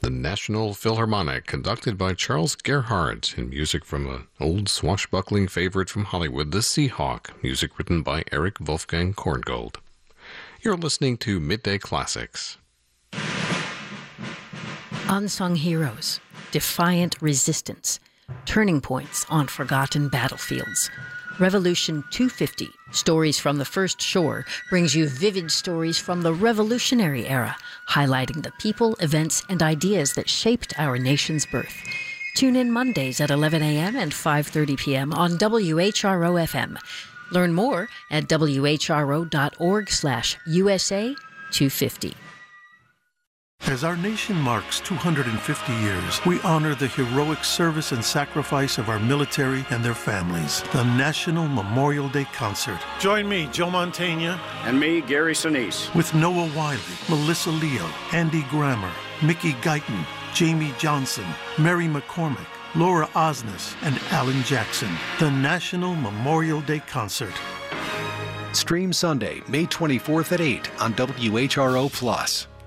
the National Philharmonic, conducted by Charles Gerhardt, and music from an old swashbuckling favorite from Hollywood, The Seahawk, music written by Eric Wolfgang Korngold. You're listening to Midday Classics. Unsung heroes, defiant resistance, turning points on forgotten battlefields. Revolution 250, Stories from the First Shore, brings you vivid stories from the Revolutionary era, highlighting the people, events, and ideas that shaped our nation's birth. Tune in Mondays at 11 a.m. and 5:30 p.m. on WHRO-FM. Learn more at whro.org/USA 250. As our nation marks 250 years, we honor the heroic service and sacrifice of our military and their families. The National Memorial Day Concert. Join me, Joe Mantegna. And me, Gary Sinise. With Noah Wiley, Melissa Leo, Andy Grammer, Mickey Guyton, Jamie Johnson, Mary McCormick, Laura Osnes, and Alan Jackson. The National Memorial Day Concert. Stream Sunday, May 24th at 8 on WHRO+.